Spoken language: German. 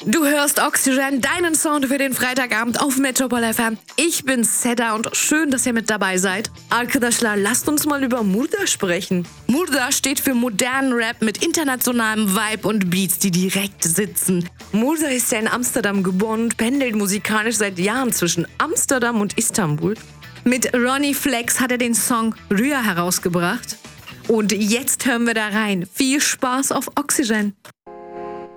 Du hörst Oxygen, deinen Sound für den Freitagabend auf Metropol FM. Ich bin Seda und schön, dass ihr mit dabei seid. Arkadaşlar, lasst uns mal über Murda sprechen. Murda steht für modernen Rap mit internationalem Vibe und Beats, die direkt sitzen. Murda ist ja in Amsterdam geboren und pendelt musikalisch seit Jahren zwischen Amsterdam und Istanbul. Mit Ronnie Flex hat er den Song Rüya herausgebracht. Und jetzt hören wir da rein. Viel Spaß auf Oxygen.